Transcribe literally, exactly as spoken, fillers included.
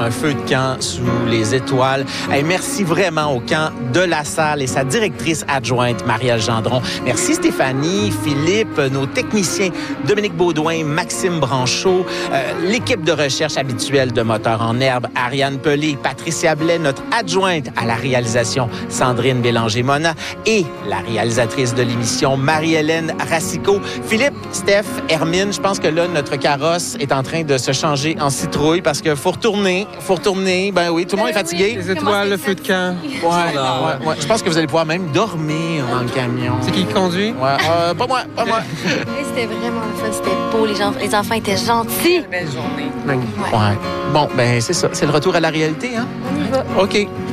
un feu de camp sous les étoiles. Hey, merci vraiment au camp de la salle et sa directrice adjointe, Marielle Gendron. Merci Stéphanie, Philippe, nos techniciens, Dominique Baudouin, Maxime Branchot, euh, l'équipe de recherche habituelle de Moteurs en herbe, Ariane Pelé, Patricia Blais, notre adjointe à la réalisation, Sandrine Bélanger-Mona, et la réalisatrice de l'émission, Marie-Hélène Racicot. Philippe, Steph, Hermine, je pense que là, notre carrosse est en train de se changer en citrouille parce qu'il faut retourner, faut retourner. Ben oui, tout le monde est fatigué. Les étoiles, le feu de camp. Ouais, ouais, ouais. Je pense que vous allez pouvoir même dormir dans le camion. C'est qui qui conduit? Ouais, euh, pas moi, pas moi. C'était vraiment le fun, c'était beau, les, gens, les enfants étaient gentils. Belle journée. Magnifique. Ouais. Bon, ben c'est ça, c'est le retour à la réalité, hein? On y va. OK.